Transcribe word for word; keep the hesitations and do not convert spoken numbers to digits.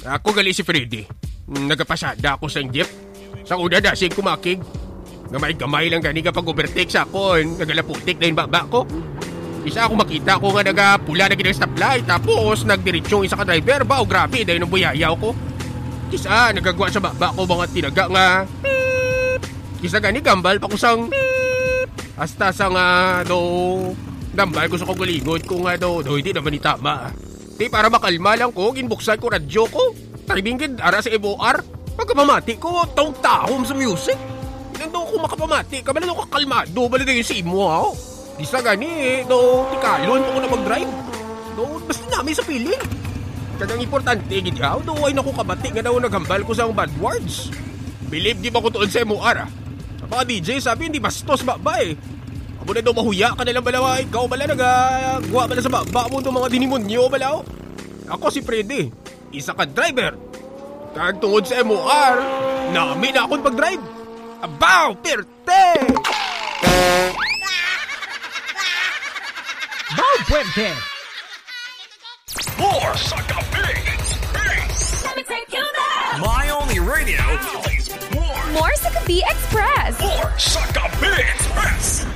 Ako gali si Freddy. Nagapasada ako sa jeep. Sa una dasig kumakig. Gamay-gamay lang gani kapag overtake sa akon. Nagalaputik na yung baba ko. Isa ako makita ko nga nagapula na ginang stoplight. Tapos nagdiritsong isa ka driver ba o grabe dahil nung buyayaw ko. Kisa nagagawa sa baba ko mga tinaga nga. Kisa gani gambal pa ko sang hasta sa nga do gambal ko sa kagalingon ko nga do do hindi naman itama. Di para makalma lang ko ginbuksan ko radyo ko. Taribingin ara sa F O R. Pagkamamati ko taong tahom sa music. Nando ko makapamati ka bala ko kalmado bala na yung si mo ha. Di sa gani do tikalon ko na mag-drive. Do basta namin sa piling. Kagang importante gid yaw do ay naku kabati nga daw nagambal ko sa bad words. Believe di ba ko tuon sa F O R ah. Mga D J sabi hindi bastos ba ba eh. Abo na daw mahuya ka na lang bala. Ikaw bala nagagawa bala sa baba mo itong mga dinimonyo bala. Ako si Freddy, isa ka driver. Kag tungod sa M O R, namin na akong pag-drive. Abaw, perte! Bow Puente! More Saka Beats! Let me take you there. My only radio plays more. More Saka B Express. More Saka Beats!